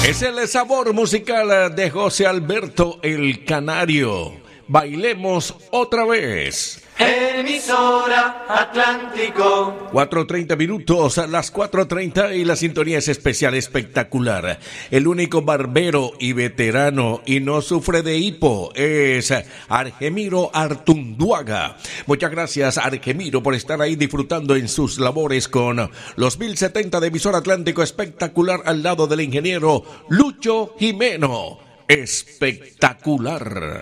Es el sabor musical de José Alberto El Canario. Bailemos otra vez. Emisora Atlántico. 4:30 minutos, a las 4:30 y la sintonía es especial, espectacular. El único barbero y veterano y no sufre de hipo es Argemiro Artunduaga. Muchas gracias, Argemiro, por estar ahí disfrutando en sus labores con los 1070 de Emisora Atlántico, espectacular, al lado del ingeniero Lucho Jimeno. Espectacular.